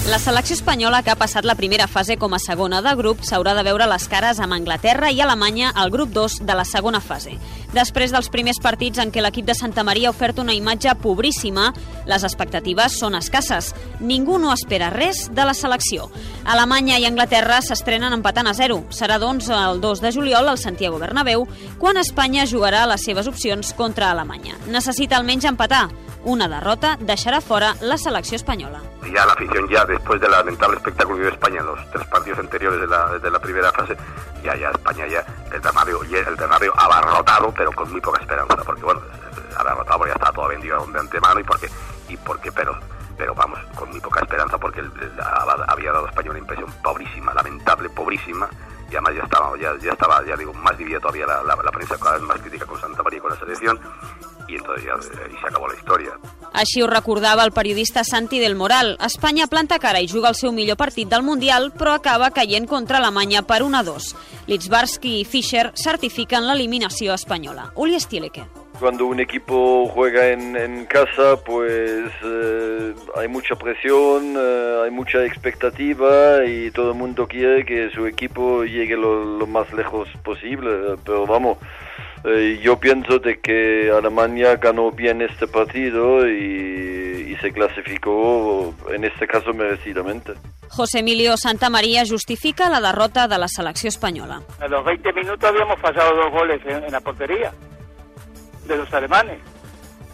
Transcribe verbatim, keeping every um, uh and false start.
La selecció espanyola, que ha passat la primera fase com a segona de grup, s'haurà de veure les cares amb Anglaterra i Alemanya al grup dos de la segona fase. Després dels primers partits en què l'equip de Santa Maria ha ofert una imatge pobríssima, les expectatives són escasses. Ningú no espera res de la selecció. Alemanya i Anglaterra s'estrenen empatant a zero. Serà, doncs, el dos de juliol al Santiago Bernabéu, quan Espanya jugarà les seves opcions contra Alemanya. Necessita almenys empatar. Una derrota deixará fuera la selección española. Ya la afición, ya después del lamentable espectáculo de España en los tres partidos anteriores de la, de la primera fase, ya ya España ya el Bernabéu, el Bernabéu abarrotado, pero con muy poca esperanza, porque bueno, abarrotado porque ya estaba todo vendido de antemano y porque y porque pero pero vamos, con muy poca esperanza porque el, el, había dado a España una impresión pobrísima, lamentable, pobrísima. Y además ya estaba, ya, ya estaba, ya digo, más dividida todavía la, la, la prensa, cada vez más crítica con Santa María y con la selección, y entonces ya y se acabó la història. Així ho recordava el periodista Santi del Moral. Espanya planta cara i juga el seu millor partit del Mundial, però acaba caient contra Alemanya per un a dos. Litzbarski i Fischer certifiquen l'eliminació espanyola. Uli Stieleke. Cuando un equipo juega en, en casa, pues eh, hay mucha presión, eh, hay mucha expectativa y todo el mundo quiere que su equipo llegue lo, lo más lejos posible. Pero vamos, eh, yo pienso de que Alemania ganó bien este partido y, y se clasificó, en este caso, merecidamente. José Emilio Santamaría justifica la derrota de la selecció espanyola. A los veinte minutos habíamos fallado dos goles en, en la portería de los alemanes.